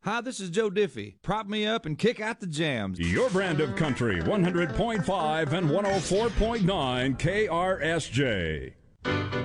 Hi, this is Joe Diffie. Prop me up and kick out the jams. Your brand of country, 100.5 and 104.9 KRSJ.